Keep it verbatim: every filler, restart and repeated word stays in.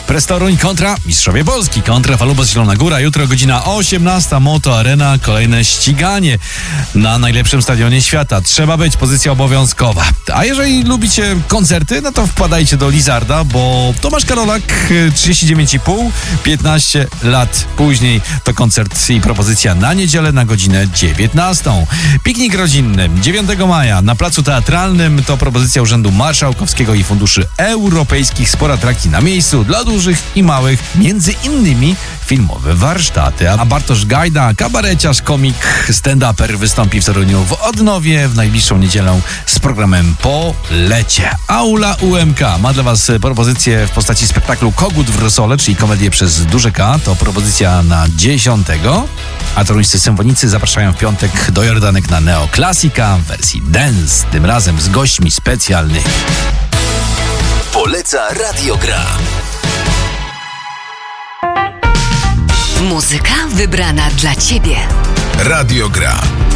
Prestoruń kontra Mistrzowie Polski, kontra Falubas Zielona Góra. Jutro godzina osiemnasta, Moto Arena, kolejne ściganie na najlepszym stadionie świata. Trzeba być, pozycja obowiązkowa. A jeżeli lubicie koncerty, no to wpadajcie do Lizarda, bo Tomasz Karolak, trzydzieści dziewięć i pół, piętnaście lat później to koncert i propozycja na niedzielę na godzinę dziewiętnastą. Piknik rodzinny dziewiątego maja na Placu Teatralnym to propozycja Urzędu Marszałkowskiego i Funduszy Europejskich. Sporo atrakcji na miejscu dla dużych i małych, między innymi filmowe warsztaty. A Bartosz Gajda, kabareciarz, komik, stand-uper wystąpi w Toruniu w Odnowie w najbliższą niedzielę z programem Po lecie. Aula U M K ma dla Was propozycję w postaci spektaklu Kogut w Rosole, czyli komedię przez duże K. To propozycja na dziesiątego. A toruńscy symfonicy zapraszają w piątek do Jordanek na Neoklasika w wersji dance, tym razem z gośćmi specjalnymi. Poleca Radiogra. Muzyka wybrana dla Ciebie. Radiogra.